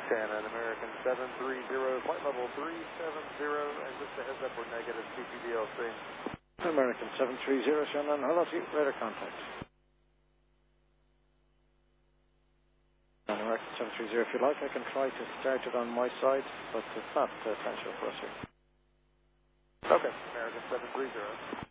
Shannon, American 730, flight level 370, and just a heads up, we're negative CPDLC. American 730, Shannon, hello to you, radar contact. American 730, if you like, I can try to start it on my side, but it's not essential for us here. Okay, American 730.